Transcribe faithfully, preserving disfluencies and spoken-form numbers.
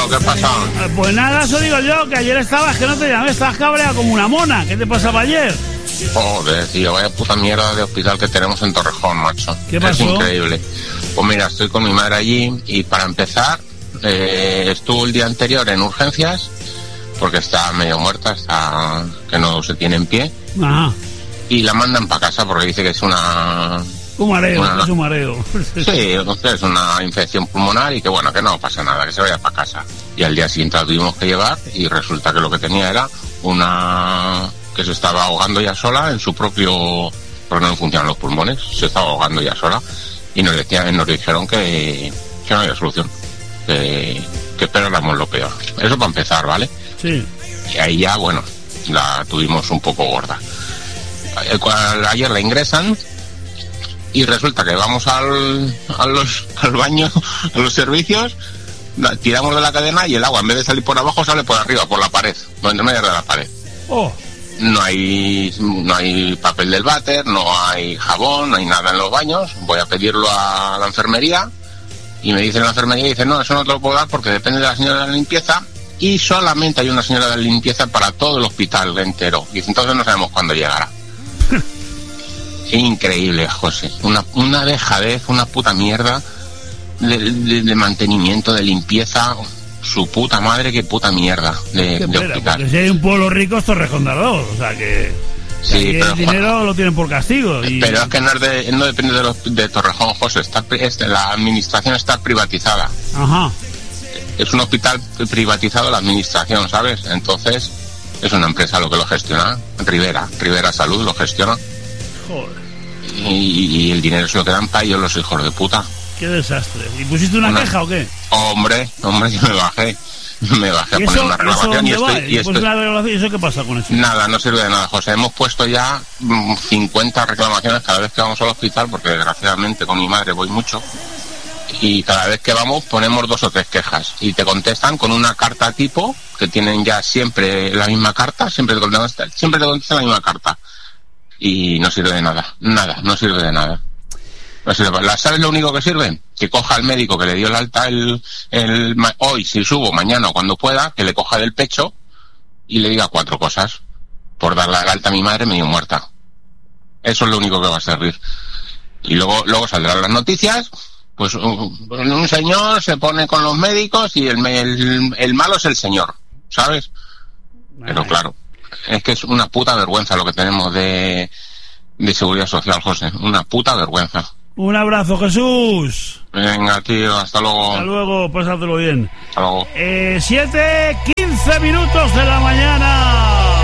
Bueno, ¿qué pasa? Pues nada, eso digo yo, que ayer estabas, que no te llamé, estabas cabreado como una mona. ¿Qué te pasaba ayer? Joder, tío, vaya puta mierda de hospital que tenemos en Torrejón, macho. ¿Qué pasó? Es increíble. Pues mira, estoy con mi madre allí y para empezar, eh, estuvo el día anterior en urgencias, porque está medio muerta, está que no se tiene en pie. Ajá. Y la mandan para casa porque dice que es una... Un mareo, una... es un mareo. Sí, entonces es una infección pulmonar y que bueno, que no pasa nada, que se vaya para casa. Y al día siguiente la tuvimos que llevar y resulta que lo que tenía era una... que se estaba ahogando ya sola en su propio... porque no le funcionan los pulmones, se estaba ahogando ya sola y nos, decían, nos dijeron que, que no había solución, que, que esperáramos lo peor. Eso para empezar, ¿vale? Sí. Y ahí ya, bueno, la tuvimos un poco gorda. Ayer la ingresan y resulta que vamos al, a los, al baño, a los servicios, la, tiramos de la cadena y el agua en vez de salir por abajo sale por arriba, por la pared, por entre medio de la pared. Oh. No hay, no hay papel del váter, no hay jabón, no hay nada en los baños. Voy a pedirlo a la enfermería y me dice la enfermería, dice, no, eso no te lo puedo dar porque depende de la señora de la limpieza y solamente hay una señora de limpieza para todo el hospital entero. Y entonces no sabemos cuándo llegará. Increíble, José. Una, una dejadez, una puta mierda de, de, de mantenimiento, de limpieza. Su puta madre, qué puta mierda de, de pena, hospital. Porque si hay un pueblo rico, es Torrejón de Ardoz. O sea que... Sí, pero, el dinero lo tienen por castigo. Y... Pero es que no, es de, no depende de, los, de Torrejón, José. Está, es, la administración está privatizada. Ajá. Es un hospital privatizado, la administración, ¿sabes? Entonces, es una empresa lo que lo gestiona. Rivera, Rivera Salud lo gestiona. Joder. Y, y el dinero se lo quedan para ellos los hijos de puta. Qué desastre. ¿Y pusiste una, una... queja o qué? Hombre, hombre, yo me bajé. Me bajé a poner una reclamación y estoy... Y estoy... ¿Y eso qué pasa con eso? Nada, no sirve de nada, José. Hemos puesto ya cincuenta reclamaciones cada vez que vamos al hospital, porque desgraciadamente con mi madre voy mucho. Y cada vez que vamos ponemos dos o tres quejas. Y te contestan con una carta tipo, que tienen ya siempre la misma carta, siempre te contestan, siempre te contestan la misma carta. Y no sirve de nada, nada, no sirve de nada. No sirve. ¿Sabes lo único que sirve? Que coja al médico que le dio el alta el, el, hoy, si subo, mañana o cuando pueda, que le coja del pecho y le diga cuatro cosas. Por darle el alta a mi madre medio muerta. Eso es lo único que va a servir. Y luego, luego saldrán las noticias, pues un, un señor se pone con los médicos y el, el, el malo es el señor, ¿sabes? Pero claro, es que es una puta vergüenza lo que tenemos de, de seguridad social, José. Una puta vergüenza. Un abrazo, Jesús. Venga, tío, hasta luego. Hasta luego, pásatelo bien. Hasta luego. Eh, siete, quince minutos de la mañana.